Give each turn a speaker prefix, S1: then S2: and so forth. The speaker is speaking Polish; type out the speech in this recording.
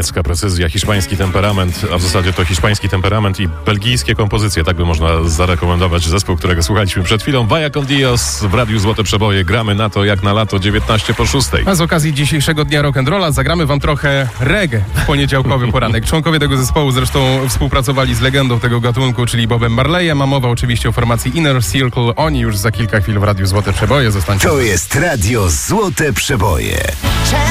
S1: niemiecka precyzja, hiszpański temperament, a w zasadzie to hiszpański temperament i belgijskie kompozycje. Tak by można zarekomendować zespół, którego słuchaliśmy przed chwilą. Vaya con Dios w Radiu Złote Przeboje. Gramy na to jak na lato 19:06.
S2: A z okazji dzisiejszego dnia rock'n'rolla zagramy wam trochę reggae w poniedziałkowy poranek. Członkowie tego zespołu zresztą współpracowali z legendą tego gatunku, czyli Bobem Marleyem, a mowa oczywiście o formacji Inner Circle. Oni już za kilka chwil w Radiu Złote Przeboje. Zostańcie.
S3: To jest Radio Złote Przeboje.